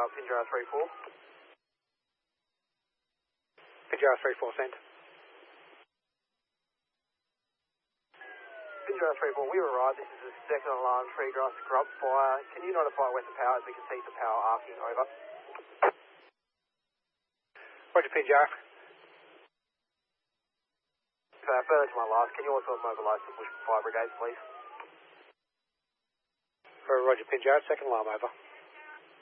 Pinjarra 3-4. Pinjarra 3-4, send. Pinjarra 3-4, we arrived. This is the second alarm, tree grass scrub fire. Can you notify Western Power as we can see some power arcing over? Roger, Pinjarra. Further to my last, can you also mobilise the bush fire brigades, please? Roger, Pinjarra, second alarm over.